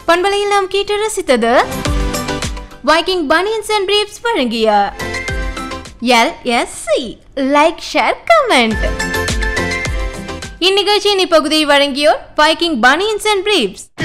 பண்பலையில் நாம் கேட்டு ரசித்தது வைக்கிங் பனியன்ஸ் அண்ட் பிரீப்ஸ் வழங்கிய LSC லைக் ஷேர் கமெண்ட். இந்நிகழ்ச்சியின் இப்பகுதியை வழங்கியோர் வைக்கிங் பனியன்ஸ் அண்ட் பிரீப்ஸ்.